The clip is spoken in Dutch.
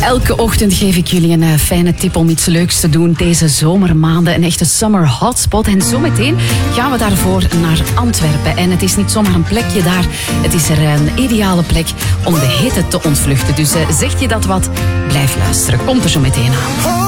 Elke ochtend geef ik jullie een fijne tip om iets leuks te doen deze zomermaanden. Een echte summer hotspot. En zometeen gaan we daarvoor naar Antwerpen. En het is niet zomaar een plekje daar. Het is er een ideale plek om de hitte te ontvluchten. Dus zegt je dat wat? Blijf luisteren. Komt er zo meteen aan.